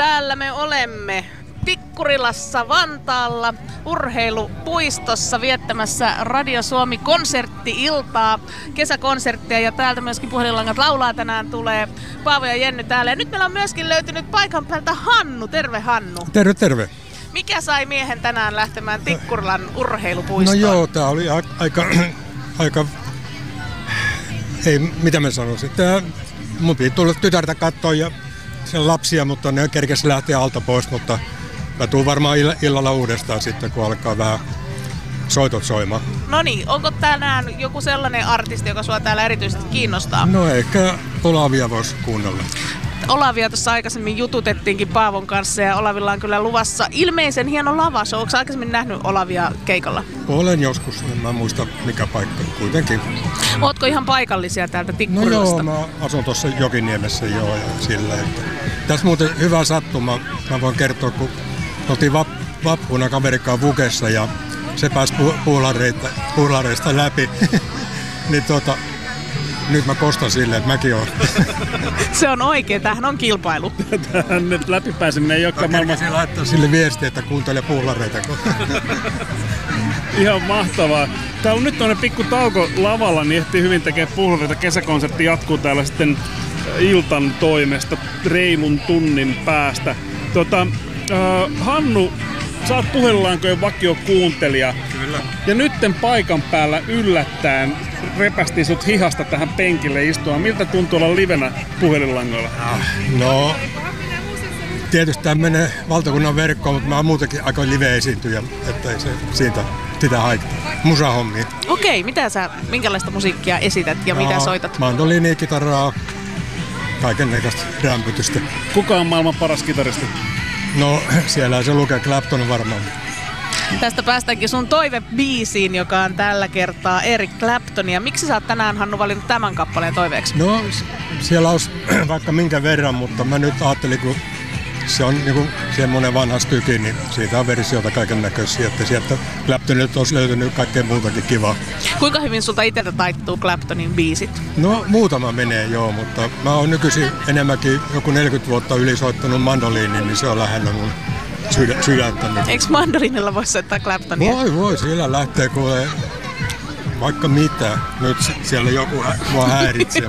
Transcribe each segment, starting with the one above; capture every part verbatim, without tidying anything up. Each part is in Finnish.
Täällä me olemme Tikkurilassa Vantaalla urheilupuistossa viettämässä Radio Suomi konsertti-iltaa, kesäkonserttia, ja täältä myöskin Puhelinlangat laulaa tänään tulee Paavo ja Jenny täällä. Ja nyt meillä on myöskin löytynyt paikan päältä Hannu. Terve Hannu. Terve, terve. Mikä sai miehen tänään lähtemään Tikkurilan urheilupuistoon? No joo, tää oli a- aika, aika, ei mitä mä sanoisin. Tää, mun piti tulla tytärtä katsoa ja sen lapsia, mutta ne kerkesi lähteä alta pois, mutta mä tuun varmaan ill- illalla uudestaan sitten, kun alkaa vähän soitot soimaan. No niin, onko tänään joku sellainen artisti, joka sua täällä erityisesti kiinnostaa? No ehkä Olavia voisi kuunnella. Olavia tuossa aikaisemmin jututettiinkin Paavon kanssa, ja Olavilla on kyllä luvassa ilmeisen hieno lavas. Oletko aikaisemmin nähnyt Olavia keikalla? Olen joskus, en mä muista mikä paikka kuitenkin. Ootko ihan paikallisia täältä No Tikkurilasta? joo, mä asun tuossa Jokiniemessä joo ja sillä. Että. Tässä muuten hyvä sattuma, mä voin kertoa, kun oltiin vap, vappuna kaverikaan Vukessa ja se pääsi pu, puulareista, puulareista läpi, niin tota, nyt mä kostan silleen, että mäkin oon. Se on oikein, tämähän on kilpailu. Tähän nyt läpipääseminen ei olekaan maailman... Mä laittaa sille viestiä, että kuuntele puulareita. Ihan mahtavaa. Täällä on nyt toinen pikku tauko lavalla, niin ehtii hyvin tekemään puhlareita. Kesäkonsertti jatkuu täällä sitten iltan toimesta reilun tunnin päästä. Tota, äh, Hannu, sä oot Puhelinlankojen vakiokuuntelija. Kyllä. Ja nytten paikan päällä yllättäen repästiin sut hihasta tähän penkille istumaan. Miltä tuntuu olla livenä Puhelinlangoilla? No, tietysti tämä menee valtakunnan verkkoon, mutta mä oon muutenkin aika live-esiintyjä, ettei se siitä sitä haittaa. Musahommia. Okei, mitä sä, minkälaista musiikkia esität ja mitä soitat? Mandoliinia, kitaraa, kaikennäköistä rämpytystä. Kuka on maailman paras kitaristi? No, siellä se lukee Clapton varmaan. Tästä päästäänkin sun toivebiisiin, joka on tällä kertaa Eric Clapton. Ja miksi sä oot tänään, Hannu, valinnut tämän kappaleen toiveeksi? No, siellä olisi vaikka minkä verran, mutta mä nyt ajattelin, kun se on niinku semmoinen vanha styki, niin siitä on versioita kaiken näköisiä, että sieltä Claptonilta olisi löytynyt kaikkea muutakin kivaa. Kuinka hyvin sulta itseltä taittuu Claptonin biisit? No, muutama menee joo, mutta mä oon nykyisin enemmänkin joku neljäkymmentä vuotta ylisoittanut mandoliinin, niin se on lähellä mun sydä, sydäntä. Eikö mandoliinilla voi soittaa Claptonia? Voi, voi, siellä lähtee kuulee vaikka mitä. Nyt siellä joku hä- mua häiritsee.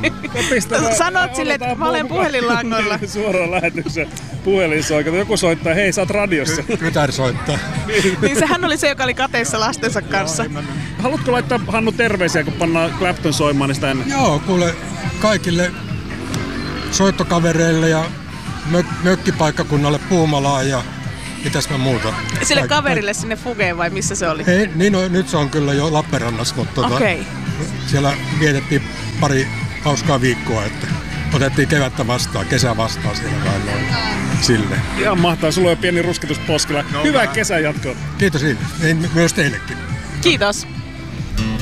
Sanot sille, että mä olen puhelinlangoilla. Suoraan lähetyksen puhelinsoikata. Joku soittaa, hei sä oot radiossa. Tytär soittaa. Niin sehän oli se, joka oli kateissa lastensa kanssa. Haluatko laittaa, Hannu, terveisiä, kun pannaan Clapton soimaan niin sitä ennen? Joo, kuule kaikille soittokavereille ja mök- mökkipaikkakunnalle Puumalaan ja mitäs mä muuta. Sille Kaik- kaverille sinne Fugeen vai missä se oli? Ei, niin no, nyt se on kyllä jo Lappeenrannassa, mutta tota, Okei. siellä vietettiin pari hauskaa viikkoa, että otettiin kevättä vastaan, kesä vastaan siellä vähän noin sille. Ihan mahtavaa, sulla on jo pieni rusketus poskella. No, Hyvää vähän. kesän jatkoa. Kiitos Iivi, myös teillekin. Kiitos.